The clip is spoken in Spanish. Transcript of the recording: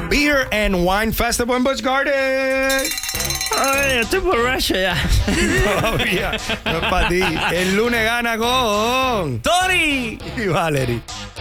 Beer and Wine Festival en Busch Gardens. Ay, estoy borracho ya. Todavía no es para ti. El lunes gana con Tony y Valerie.